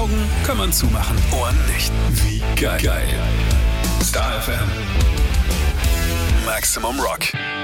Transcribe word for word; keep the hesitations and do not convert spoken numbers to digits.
Augen kann man zumachen, Ohren nicht. Wie geil. geil. Star F M. Maximum Rock.